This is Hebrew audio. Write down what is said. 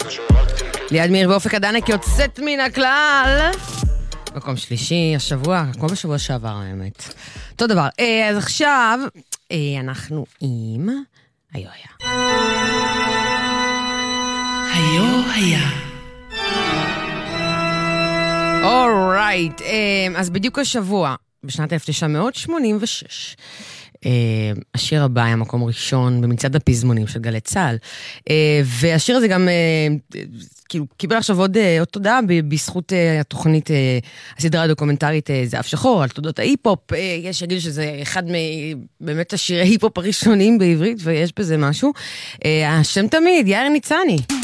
ליעד מאיר ואופק הדנק יוצאת מן הכלל. מקום שלישי השבוע, כמו בשבוע שעבר האמת. אותו דבר. אז עכשיו אנחנו עם היו היה. היו היה. אורייט, אז בדיוק השבוע, בשנת 1986, השיר הבא היה מקום ראשון במצעד הפזמונים של גלי צהל, והשיר הזה גם כאילו קיבל עכשיו עוד תודה בזכות התוכנית, הסדרה הדוקומנטרית זהב שחור על תודות ההיפ-הופ. יש שיגידו שזה אחד באמת השירי ההיפ-הופ הראשונים בעברית, ויש בזה משהו. השם תמיד, יאיר ניצני.